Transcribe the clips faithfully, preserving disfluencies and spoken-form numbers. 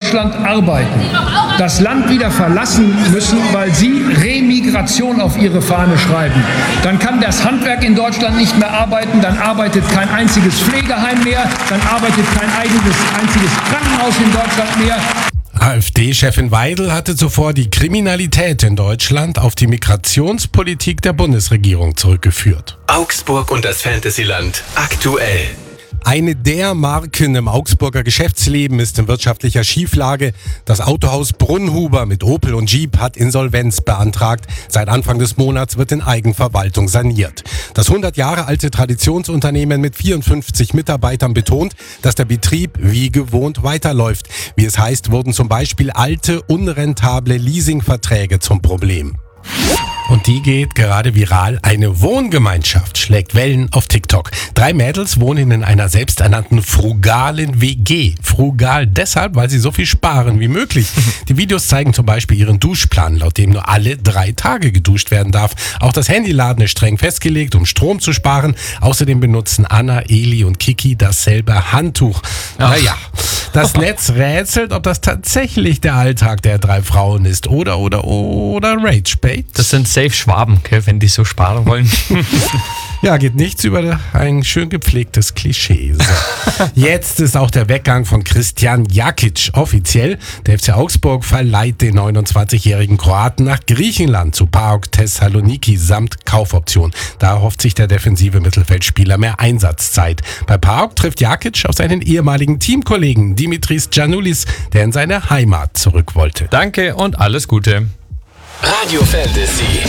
Deutschland arbeiten, das Land wieder verlassen müssen, weil sie Remigration auf ihre Fahne schreiben, dann kann das Handwerk in Deutschland nicht mehr arbeiten, dann arbeitet kein einziges Pflegeheim mehr, dann arbeitet kein eigenes, einziges Krankenhaus in Deutschland mehr. AfD-Chefin Weidel hatte zuvor die Kriminalität in Deutschland auf die Migrationspolitik der Bundesregierung zurückgeführt. Augsburg und das Fantasyland aktuell. Eine der Marken im Augsburger Geschäftsleben ist in wirtschaftlicher Schieflage. Das Autohaus Brunnhuber mit Opel und Jeep hat Insolvenz beantragt. Seit Anfang des Monats wird in Eigenverwaltung saniert. Das hundert Jahre alte Traditionsunternehmen mit vierundfünfzig Mitarbeitern betont, dass der Betrieb wie gewohnt weiterläuft. Wie es heißt, wurden zum Beispiel alte, unrentable Leasingverträge zum Problem. Und die geht gerade viral. Eine Wohngemeinschaft schlägt Wellen auf TikTok. Drei Mädels wohnen in einer selbsternannten frugalen W G. Frugal deshalb, weil sie so viel sparen wie möglich. Die Videos zeigen zum Beispiel ihren Duschplan, laut dem nur alle drei Tage geduscht werden darf. Auch das Handyladen ist streng festgelegt, um Strom zu sparen. Außerdem benutzen Anna, Eli und Kiki dasselbe Handtuch. Ach. Naja, das Netz rätselt, ob das tatsächlich der Alltag der drei Frauen ist. Oder, oder, oder Ragebait. Das sind safe Schwaben, gell, wenn die so sparen wollen. Ja, geht nichts über ein schön gepflegtes Klischee. So. Jetzt ist auch der Weggang von Christian Jakic offiziell. Der F C Augsburg verleiht den neunundzwanzigjährigen Kroaten nach Griechenland zu PAOK Thessaloniki samt Kaufoption. Da hofft sich der defensive Mittelfeldspieler mehr Einsatzzeit. Bei PAOK trifft Jakic auf seinen ehemaligen Teamkollegen Dimitris Giannoulis, der in seine Heimat zurück wollte. Danke und alles Gute. Radio Fantasy.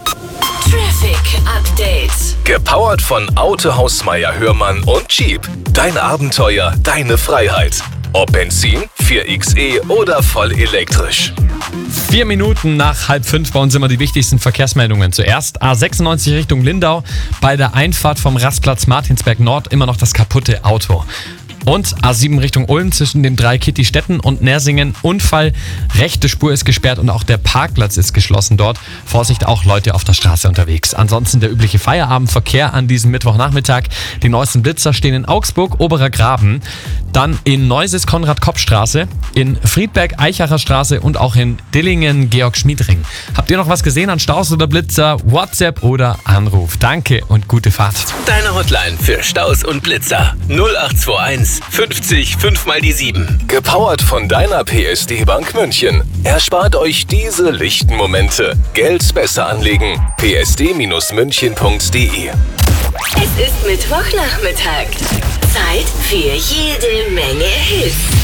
Traffic Update. Gepowert von Autohaus Meier Hörmann und Jeep. Dein Abenteuer, deine Freiheit. Ob Benzin, vier X E oder voll elektrisch. Vier Minuten nach halb fünf bei uns immer die wichtigsten Verkehrsmeldungen. Zuerst A sechsundneunzig Richtung Lindau. Bei der Einfahrt vom Rastplatz Martinsberg Nord immer noch das kaputte Auto. Und A sieben Richtung Ulm zwischen den drei Kitty-Städten und Nersingen. Unfall, rechte Spur ist gesperrt und auch der Parkplatz ist geschlossen dort. Vorsicht, auch Leute auf der Straße unterwegs. Ansonsten der übliche Feierabendverkehr an diesem Mittwochnachmittag. Die neuesten Blitzer stehen in Augsburg, Oberer Graben. Dann in Neuses Konrad-Kopp-Straße, in Friedberg, Eichacher Straße und auch in Dillingen, Georg-Schmied-Ring. Habt ihr noch was gesehen an Staus oder Blitzer? WhatsApp oder Anruf. Danke und gute Fahrt. Deine Hotline für Staus und Blitzer. null acht zwei eins fünfzig fünf mal die sieben. Gepowert von deiner P S D Bank München. Erspart euch diese lichten Momente. Geld besser anlegen. p s d münchen punkt d e. Es ist Mittwochnachmittag. Zeit für jede Menge Hits.